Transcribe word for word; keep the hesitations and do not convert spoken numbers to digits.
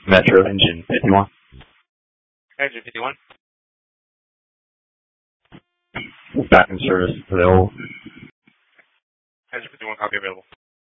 Metro engine fifty-one. Engine fifty-one. Back in service for the old. Engine fifty-one, copy available.